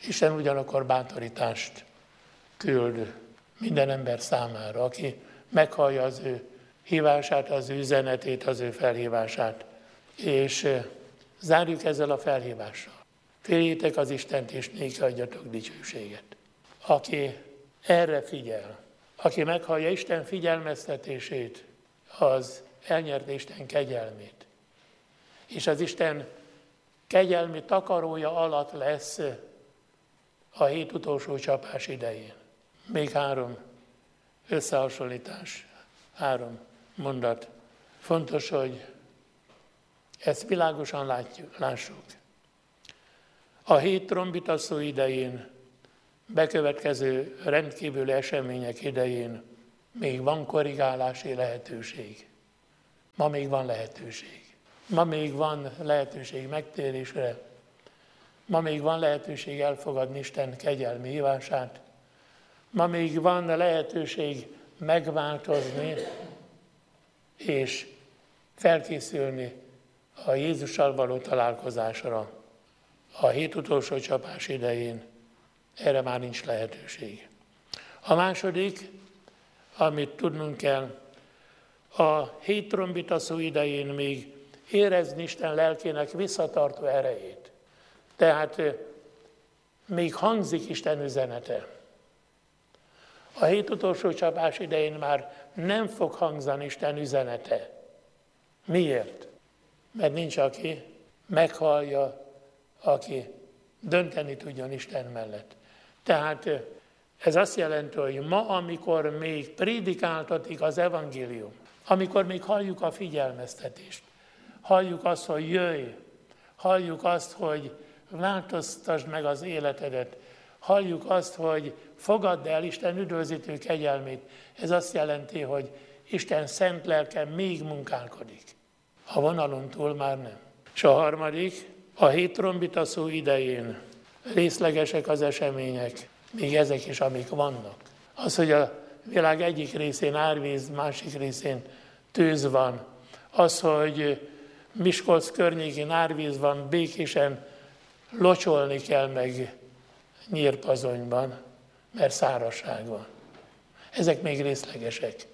Isten ugyanakkor bátorítást küld minden ember számára, aki meghallja az ő hívását, az ő üzenetét, az ő felhívását. És zárjuk ezzel a felhívással. Féljétek az Istent, és néki adjatok dicsőséget. Aki erre figyel, aki meghallja Isten figyelmeztetését, az elnyerte Isten kegyelmét. És az Isten kegyelmi takarója alatt lesz a hét utolsó csapás idején. Még 3 összehasonlítás, 3 mondat. Fontos, hogy ezt világosan lássuk. A 7 trombitaszó idején, bekövetkező rendkívüli események idején még van korrigálási lehetőség. Ma még van lehetőség. Ma még van lehetőség megtérésre. Ma még van lehetőség elfogadni Isten kegyelmi hívását. Ma még van lehetőség megváltozni és felkészülni a Jézussal való találkozásra. A 7 utolsó csapás idején erre már nincs lehetőség. A második, amit tudnunk kell, a 7 trombitaszó idején még érezni Isten lelkének visszatartó erejét. Tehát még hangzik Isten üzenete. A 7 utolsó csapás idején már nem fog hangzani Isten üzenete. Miért? Mert nincs, aki meghallja, aki dönteni tudjon Isten mellett. Tehát ez azt jelenti, hogy ma, amikor még prédikáltatik az evangélium, amikor még halljuk a figyelmeztetést, halljuk azt, hogy jöjj, halljuk azt, hogy változtasd meg az életedet, halljuk azt, hogy fogadd el Isten üdvözítő kegyelmét. Ez azt jelenti, hogy Isten szent lelke még munkálkodik. A vonalon túl már nem. És a harmadik, a 7 trombitaszó idején részlegesek az események, még ezek is, amik vannak. Az, hogy a világ egyik részén árvíz, másik részén tűz van. Az, hogy Miskolc környékén árvíz van, békésen locsolni kell meg Nyírpazonyban, mert szárazság van. Ezek még részlegesek.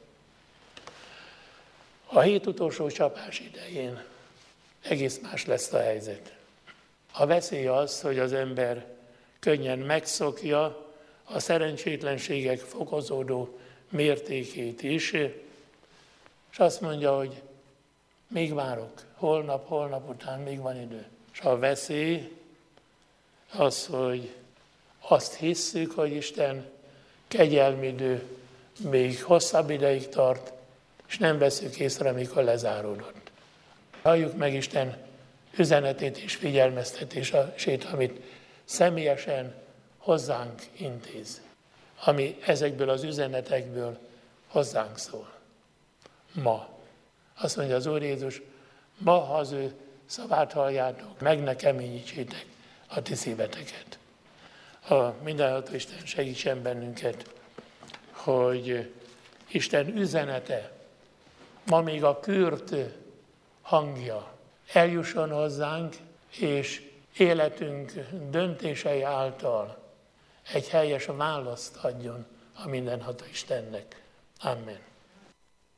A 7 utolsó csapás idején egész más lesz a helyzet. A veszély az, hogy az ember könnyen megszokja a szerencsétlenségek fokozódó mértékét is, és azt mondja, hogy még várok, holnap után még van idő. És a veszély az, hogy azt hisszük, hogy Isten kegyelmi idő még hosszabb ideig tart, és nem veszük észre, amikor lezáródott. Halljuk meg Isten üzenetét és figyelmeztetését, amit személyesen hozzánk intéz, ami ezekből az üzenetekből hozzánk szól. Ma. Azt mondja az Úr Jézus, ma, ha az ő szavát halljátok, meg ne keményítsétek a ti szíveteket. A mindenható Isten segítsen bennünket, hogy Isten üzenete, ma még a kürt hangja eljusson hozzánk, és életünk döntései által egy helyes választ adjon a mindenható Istennek. Amen.